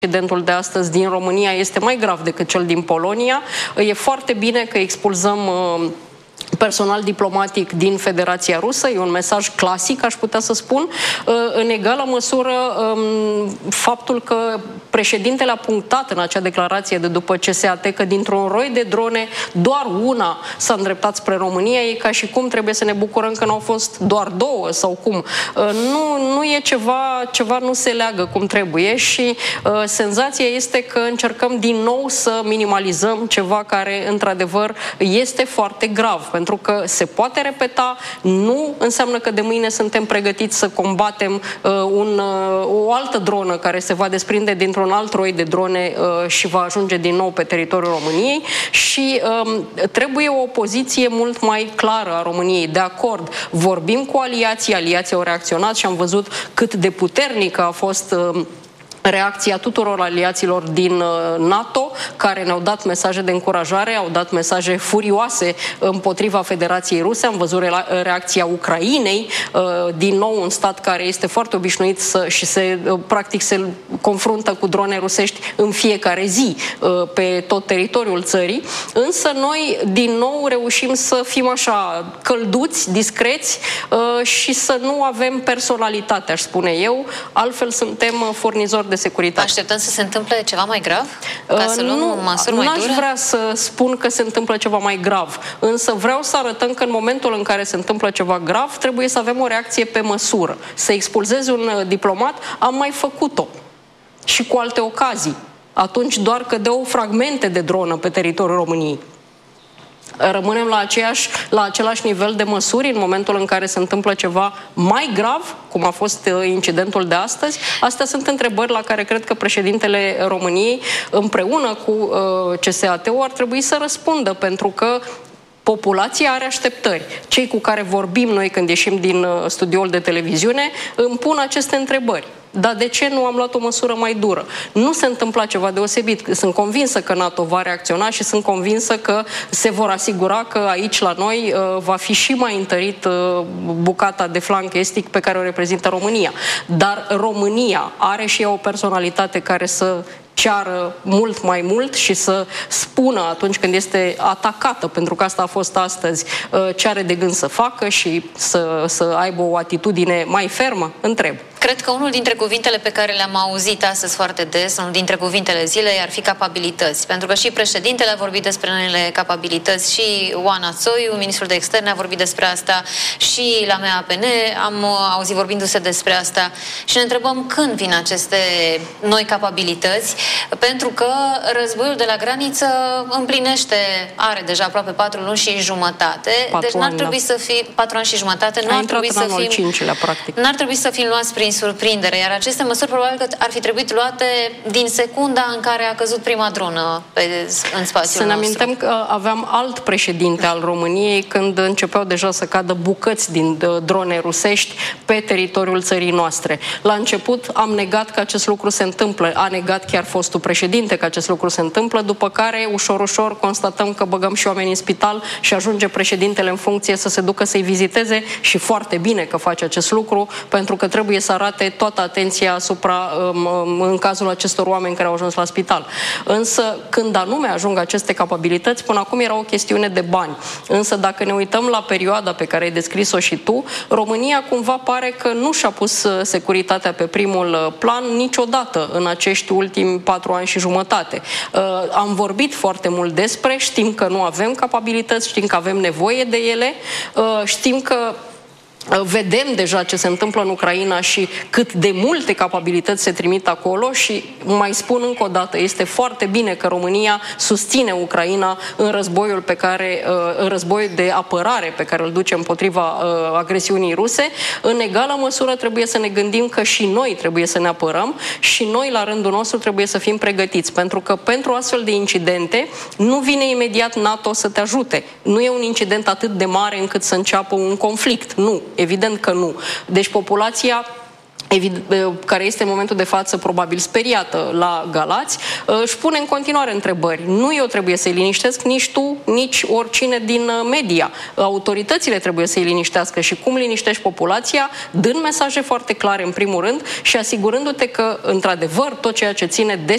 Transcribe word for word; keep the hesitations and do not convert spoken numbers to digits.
Incidentul de astăzi din România este mai grav decât cel din Polonia. E foarte bine că expulzăm personal diplomatic din Federația Rusă, e un mesaj clasic, aș putea să spun. În egală măsură, faptul că președintele a punctat în acea declarație de după C S A T că dintr-un roi de drone doar una s-a îndreptat spre România, e ca și cum trebuie să ne bucurăm că n-au fost doar două sau cum. Nu, nu e ceva, ceva nu se leagă cum trebuie și uh, senzația este că încercăm din nou să minimalizăm ceva care într-adevăr este foarte grav, pentru că se poate repeta, nu înseamnă că de mâine suntem pregătiți să combatem uh, un, uh, o altă dronă care se va desprinde dintr-un alt roi de drone uh, și va ajunge din nou pe teritoriul României și uh, trebuie o poziție mult mai clară a României. De acord, vorbim cu aliații, aliații au reacționat și am văzut cât de puternică a fost uh, reacția tuturor aliaților din NATO, care ne-au dat mesaje de încurajare, au dat mesaje furioase împotriva Federației Ruse. Am văzut reacția Ucrainei, din nou un stat care este foarte obișnuit să, și se, practic se confruntă cu drone rusești în fiecare zi pe tot teritoriul țării. Însă noi din nou reușim să fim așa călduți, discreți și să nu avem personalitate, aș spune eu. Altfel suntem furnizori de securitate. Așteptăm să se întâmple ceva mai grav? Ca să luăm nu, măsuri mai dure? N-aș vrea să spun că se întâmplă ceva mai grav, însă vreau să arătăm că în momentul în care se întâmplă ceva grav, trebuie să avem o reacție pe măsură. Să expulzezi un diplomat, am mai făcut-o. Și cu alte ocazii. Atunci doar cădeau fragmente de dronă pe teritoriul României. Rămânem la, aceeași, la același nivel de măsuri în momentul în care se întâmplă ceva mai grav, cum a fost incidentul de astăzi. Astea sunt întrebări la care cred că președintele României, împreună cu uh, C S A T-ul, ar trebui să răspundă, pentru că populația are așteptări. Cei cu care vorbim noi când ieșim din uh, studioul de televiziune îmi pun aceste întrebări. Dar de ce nu am luat o măsură mai dură? Nu se întâmpla ceva deosebit. Sunt convinsă că NATO va reacționa și sunt convinsă că se vor asigura că aici la noi uh, va fi și mai întărit uh, bucata de flanc estic pe care o reprezintă România. Dar România are și ea o personalitate care să ceară mult mai mult și să spună atunci când este atacată, pentru că asta a fost astăzi, ce are de gând să facă și să, să aibă o atitudine mai fermă? Întreb. Cred că unul dintre cuvintele pe care le-am auzit astăzi foarte des, unul dintre cuvintele zilei, ar fi capabilități. Pentru că și președintele a vorbit despre noile capabilități, și Oana Țoiu, ministrul de externe, a vorbit despre asta, și la M A P N am auzit vorbindu-se despre asta. Și ne întrebăm când vin aceste noi capabilități, pentru că războiul de la graniță împlinește, are deja aproape patru luni și jumătate. Deci n-ar trebui să fie patru ani și jumătate, nu ar trebui să fim, n-ar trebui să fim luați prin surprindere, iar aceste măsuri probabil că ar fi trebuit luate din secunda în care a căzut prima dronă pe, în spațiul Să ne nostru. amintim că aveam alt președinte al României când începeau deja să cadă bucăți din drone rusești pe teritoriul țării noastre. La început am negat că acest lucru se întâmplă, a negat chiar fostul președinte că acest lucru se întâmplă, după care ușor, ușor constatăm că băgăm și oameni în spital și ajunge președintele în funcție să se ducă să-i viziteze și foarte bine că face acest lucru, pentru că trebuie să arate toată atenția asupra, în cazul acestor oameni care au ajuns la spital. Însă, când anume ajung aceste capabilități, până acum era o chestiune de bani. Însă, dacă ne uităm la perioada pe care ai descris-o și tu, România cumva pare că nu și-a pus securitatea pe primul plan niciodată în acești ultimi patru ani și jumătate. Am vorbit foarte mult despre, știm că nu avem capabilități, știm că avem nevoie de ele, știm că vedem deja ce se întâmplă în Ucraina și cât de multe capabilități se trimit acolo și mai spun încă o dată, este foarte bine că România susține Ucraina în războiul pe care, în războiul de apărare pe care îl duce împotriva agresiunii ruse. În egală măsură trebuie să ne gândim că și noi trebuie să ne apărăm și noi la rândul nostru trebuie să fim pregătiți, pentru că pentru astfel de incidente nu vine imediat NATO să te ajute. Nu e un incident atât de mare încât să înceapă un conflict. Nu. Evident că nu. Deci populația care este în momentul de față probabil speriată la Galați, își pune în continuare întrebări. Nu eu trebuie să-i liniștesc, nici tu, nici oricine din media. Autoritățile trebuie să-i liniștească. Și cum liniștești populația? Dând mesaje foarte clare în primul rând și asigurându-te că, într-adevăr, tot ceea ce ține de